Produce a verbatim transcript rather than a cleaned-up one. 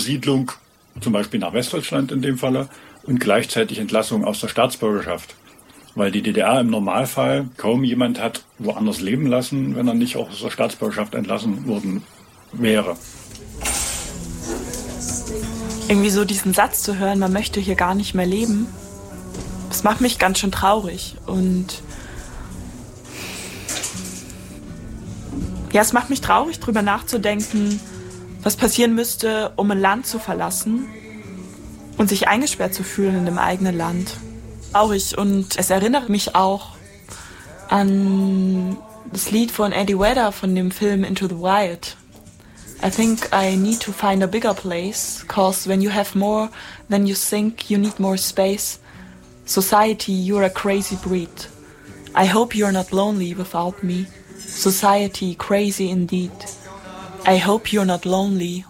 Übersiedlung, zum Beispiel nach Westdeutschland in dem Falle, und gleichzeitig Entlassung aus der Staatsbürgerschaft. Weil die D D R im Normalfall kaum jemand hat woanders leben lassen, wenn er nicht auch aus der Staatsbürgerschaft entlassen worden wäre. Irgendwie so diesen Satz zu hören, man möchte hier gar nicht mehr leben, das macht mich ganz schön traurig. Und ja, es macht mich traurig, drüber nachzudenken, was passieren müsste, um ein Land zu verlassen und sich eingesperrt zu fühlen in dem eigenen Land. Traurig, und es erinnert mich auch an das Lied von Eddie Vedder von dem Film Into the Wild. I think I need to find a bigger place, cause when you have more than you think, you need more space. Society, you're a crazy breed. I hope you're not lonely without me. Society, crazy indeed. I hope you're not lonely